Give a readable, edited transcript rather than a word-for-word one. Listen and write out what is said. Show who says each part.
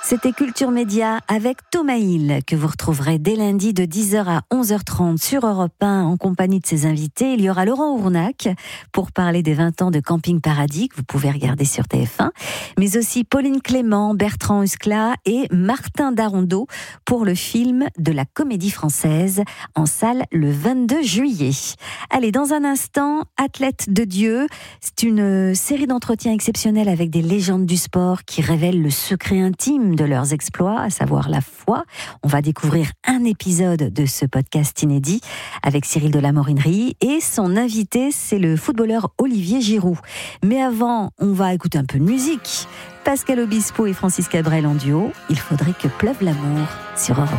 Speaker 1: C'était Culture Média avec Thomas Hill, que vous retrouverez dès lundi de 10h à 11h30 sur Europe 1 en compagnie de ses invités. Il y aura Laurent Ournac pour parler des 20 ans de Camping Paradis que vous pouvez regarder sur TF1, mais aussi Pauline Clément, Bertrand Huskla et Martin Darondeau pour le film de la Comédie Française en salle le 22 juillet. Allez, dans un instant, Athlètes de Dieu, c'est une série d'entretiens exceptionnels avec des légendes du sport qui révèlent le secret intime de leurs exploits, à savoir la foi. On va découvrir un épisode de ce podcast inédit avec Cyril de la Morinerie et son invité, c'est le footballeur Olivier Giroud. Mais avant, on va écouter un peu de musique. Pascal Obispo et Francis Cabrel en duo, Il faudrait que pleuve l'amour sur Europe.